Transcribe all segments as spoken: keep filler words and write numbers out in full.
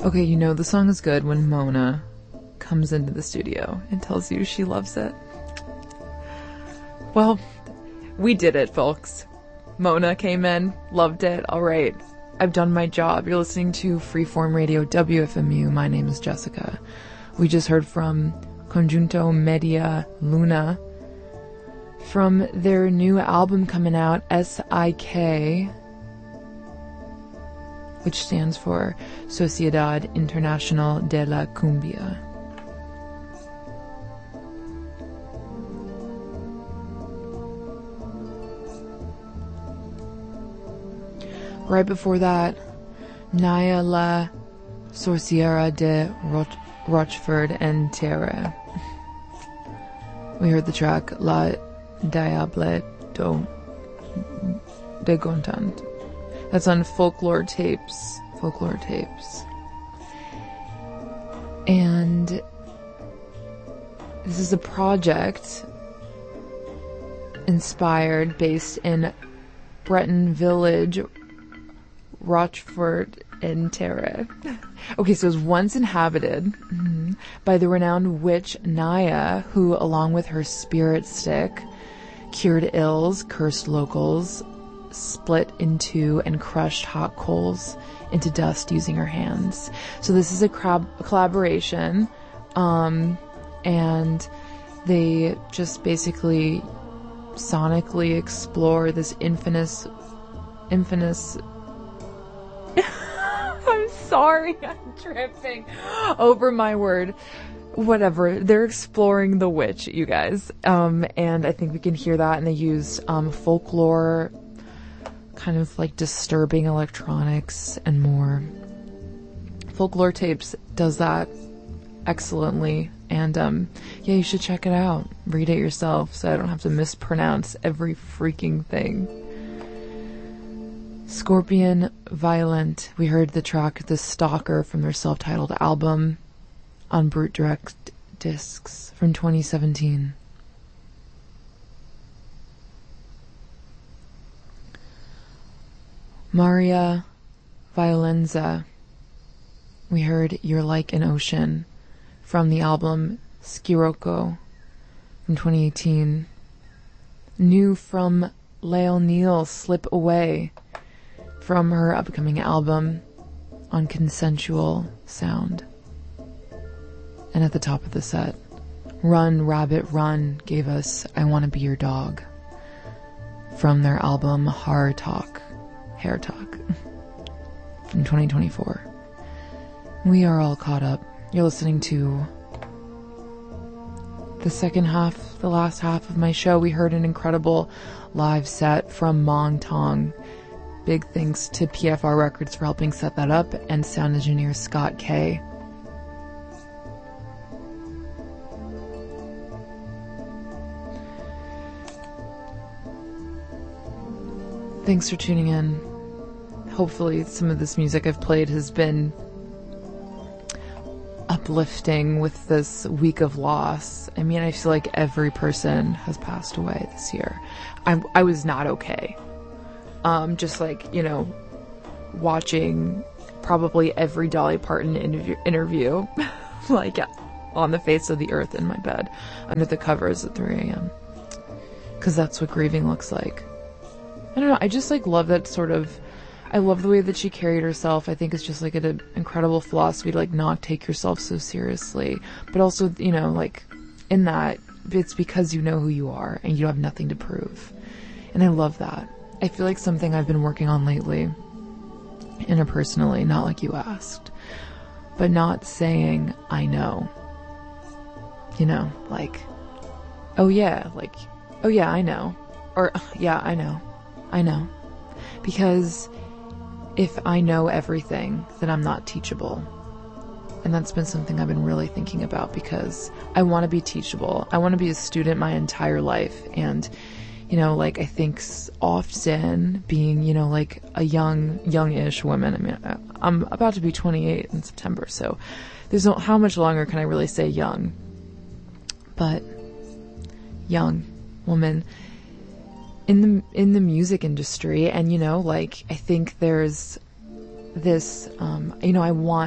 Okay, you know the song is good when Mona comes into the studio and tells you she loves it. Well, we did it, folks. Mona came in, loved it. All right, I've done my job. You're listening to Freeform Radio, W F M U. My name is Jessica. We just heard from Conjunto Media Luna from their new album coming out, S I K, which stands for Sociedad Internacional de la Cumbia. Right before that, Naya La Sorciera de Roch- Rochefort and Terre. We heard the track La Diable do, de Gontant. That's on Folklore Tapes. Folklore Tapes. And this is a project inspired, based in Breton Village, Rochefort and Terre. Okay, so it was once inhabited mm-hmm, by the renowned witch Naya, who, along with her spirit stick, cured ills, cursed locals, split into and crushed hot coals into dust using her hands. So this is a, crab- a collaboration, um, and they just basically sonically explore this infamous, infamous. I'm sorry, I'm tripping over my word. Whatever, they're exploring the witch, you guys, um, and I think we can hear that. And they use um, folklore, kind of like disturbing electronics and more. Folklore Tapes does that excellently, and um, yeah, you should check it out. Read it yourself, so I don't have to mispronounce every freaking thing. Scorpion Violent. We heard the track The Stalker from their self-titled album on Brute Direct Discs from twenty seventeen. Maria Violenza. We heard You're Like an Ocean from the album Scirocco from twenty eighteen. New from Lale Neal, Slip Away, from her upcoming album on Consensual Sound. And at the top of the set, Run Rabbit Run gave us I Want to Be Your Dog from their album Hair Talk, Hair Talk in twenty twenty-four. We are all caught up. You're listening to the second half, the last half of my show. We heard an incredible live set from Mong Tong. Big thanks to P F R Records for helping set that up, and sound engineer Scott K. Thanks for tuning in. Hopefully some of this music I've played has been uplifting with this week of loss. I mean, I feel like every person has passed away this year. I, I was not okay. Um, just like, you know, watching probably every Dolly Parton interview, interview like on the face of the earth in my bed under the covers at three a.m. because that's what grieving looks like. I don't know, I just like love that sort of, I love the way that she carried herself. I think it's just like an incredible philosophy to like not take yourself so seriously, but also, you know, like in that it's because you know who you are and you have nothing to prove. And I love that. I feel like something I've been working on lately, interpersonally, not like you asked, but not saying I know, you know, like, oh yeah, like, oh yeah, I know, or yeah, I know, I know, because if I know everything, then I'm not teachable. And that's been something I've been really thinking about, because I want to be teachable. I want to be a student my entire life. And, you know, like, I think often being, you know, like a young, young-ish woman, I mean, I'm about to be twenty-eight in September, so there's no, how much longer can I really say young? But young woman in the, in the music industry. And, you know, like, I think there's this, um, you know, I want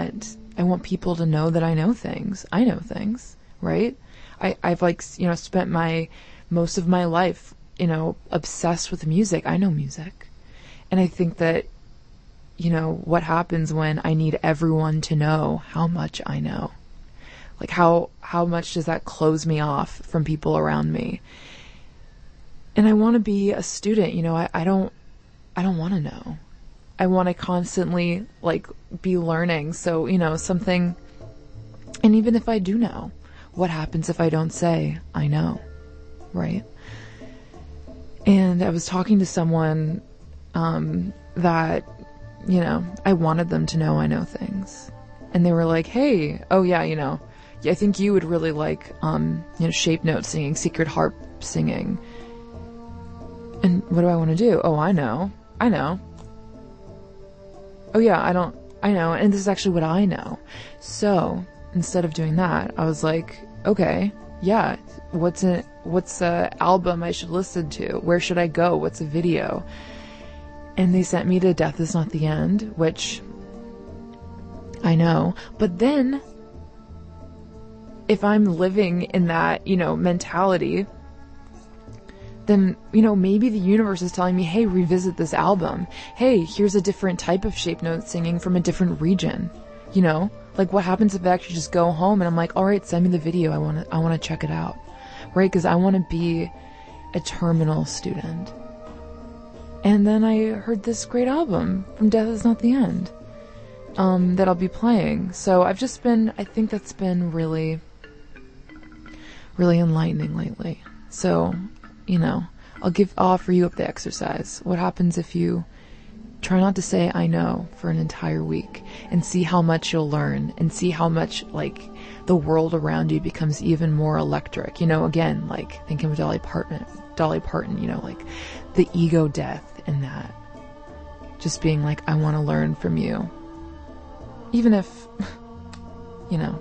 I want people to know that I know things. I know things, right? I, I've like, you know, spent my, most of my life, you know, obsessed with music. I know music. And I think that, you know, what happens when I need everyone to know how much I know? Like how, how much does that close me off from people around me? And I want to be a student, you know, I, I don't, I don't want to know. I want to constantly like be learning. So, you know, something, and even if I do know, what happens if I don't say, I know, right? And I was talking to someone, um, that, you know, I wanted them to know I know things. And they were like, hey, oh yeah, you know, I think you would really like, um, you know, shape note singing, secret harp singing. And what do I want to do? Oh, I know. I know. Oh yeah, I don't, I know. And this is actually what I know. So instead of doing that, I was like, okay, yeah, what's a, what's a album I should listen to? Where should I go? What's a video? And they sent me to Death Is Not the End, which I know. But then if I'm living in that, you know, mentality, then, you know, maybe the universe is telling me, hey, revisit this album. Hey, here's a different type of shape note singing from a different region. You know, like what happens if I actually just go home and I'm like, all right, send me the video. I want to, I want to check it out. Right. Cause I want to be a terminal student. And then I heard this great album from Death Is Not the End, um, that I'll be playing. So I've just been, I think that's been really, really enlightening lately. So, you know, I'll give, I'll offer you up the exercise. What happens if you try not to say I know for an entire week and see how much you'll learn and see how much like the world around you becomes even more electric. You know, again, like thinking of Dolly Parton, Dolly Parton, you know, like the ego death in that. Just being like, I want to learn from you. Even if, you know,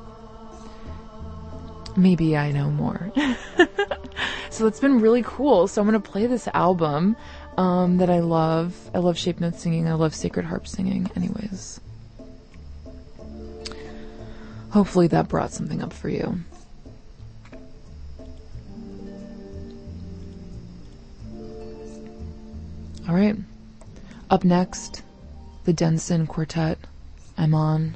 maybe I know more. So it's been really cool. So I'm going to play this album um, that I love. I love shape note singing. I love sacred harp singing. Anyways. Hopefully that brought something up for you. All right. Up next, the Denson Quartet. I'm on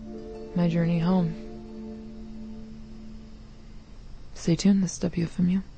my journey home. Stay tuned. This is W F M U.